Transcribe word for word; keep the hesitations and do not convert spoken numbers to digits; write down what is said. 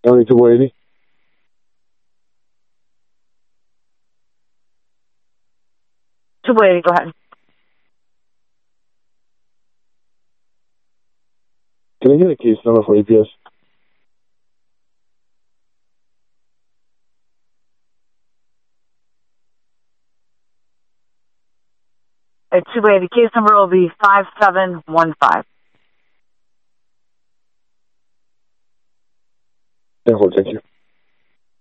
County two eighty. two eighty, go ahead. Can I get a case number for A P S? At two eighty, case number will be five seven one five. Thank you.